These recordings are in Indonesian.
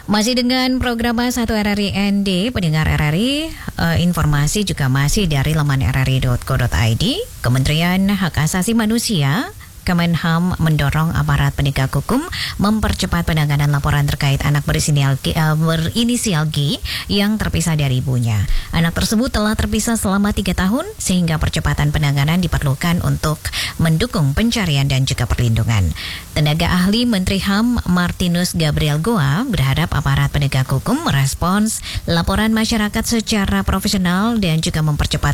Masih dengan program 1 RRI ND, pendengar RRI, informasi juga masih dari laman rri.co.id. Kementerian Hak Asasi Manusia Kemenham mendorong aparat penegak hukum mempercepat penanganan laporan terkait anak berinisial G yang terpisah dari ibunya. Anak tersebut telah terpisah selama 3 tahun sehingga percepatan penanganan diperlukan untuk mendukung pencarian dan juga perlindungan. Tenaga ahli Menteri HAM Martinus Gabriel Goa berharap aparat penegak hukum merespons laporan masyarakat secara profesional dan juga mempercepat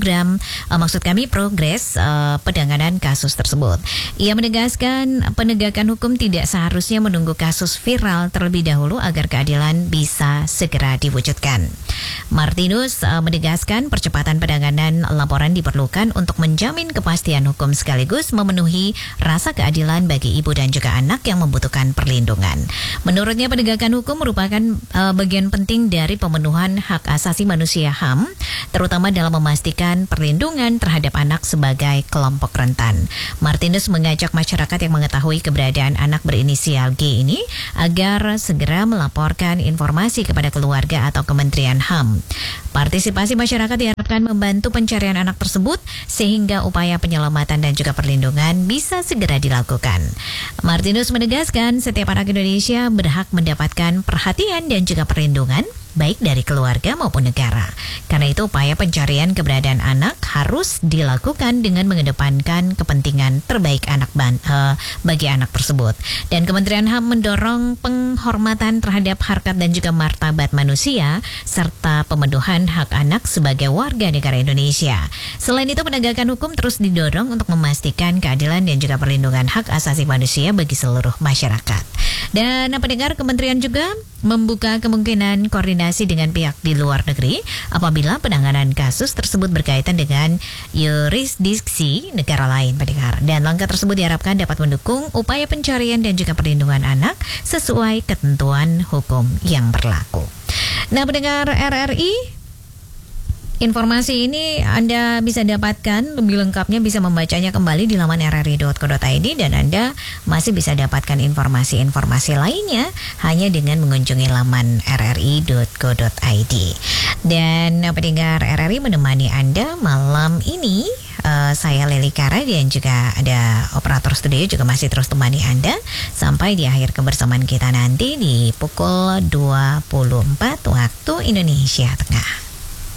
progres penanganan kasus tersebut. Ia menegaskan penegakan hukum tidak seharusnya menunggu kasus viral terlebih dahulu agar keadilan bisa segera diwujudkan. Martinus menegaskan percepatan penanganan laporan diperlukan untuk menjamin kepastian hukum sekaligus memenuhi rasa keadilan bagi ibu dan juga anak yang membutuhkan perlindungan. Menurutnya penegakan hukum merupakan bagian penting dari pemenuhan hak asasi manusia HAM, terutama dalam memastikan perlindungan terhadap anak sebagai kelompok rentan. Martinus mengajak masyarakat yang mengetahui keberadaan anak berinisial G ini agar segera melaporkan informasi kepada keluarga atau Kementerian HAM. Partisipasi masyarakat diharapkan membantu pencarian anak tersebut sehingga upaya penyelamatan dan juga perlindungan bisa segera dilakukan. Martinus menegaskan setiap anak Indonesia berhak mendapatkan perhatian dan juga perlindungan baik dari keluarga maupun negara. Karena itu upaya pencarian keberadaan anak harus dilakukan dengan mengedepankan kepentingan terbaik bagi anak tersebut. Dan Kementerian HAM mendorong penghormatan terhadap harkat dan juga martabat manusia serta pemenuhan hak anak sebagai warga negara Indonesia. Selain itu penegakan hukum terus didorong untuk memastikan keadilan dan juga perlindungan hak asasi manusia bagi seluruh masyarakat. Dan pendengar, kementerian juga membuka kemungkinan koordinasi dengan pihak di luar negeri apabila penanganan kasus tersebut berkaitan dengan yurisdiksi negara lain, pendengar. Dan langkah tersebut diharapkan dapat mendukung upaya pencarian dan juga perlindungan anak sesuai ketentuan hukum yang berlaku. Nah, pendengar RRI, informasi ini Anda bisa dapatkan lebih lengkapnya, bisa membacanya kembali di laman rri.co.id, dan Anda masih bisa dapatkan informasi-informasi lainnya hanya dengan mengunjungi laman rri.co.id. Dan pendengar RRI menemani Anda malam ini, saya Leli Kara dan juga ada operator studio juga masih terus temani Anda sampai di akhir kebersamaan kita nanti di pukul 24 waktu Indonesia Tengah.